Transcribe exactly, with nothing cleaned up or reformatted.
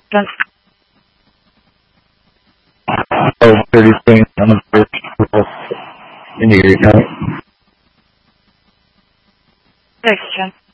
Trans- Oh, thirty things on the first in your account. Correction.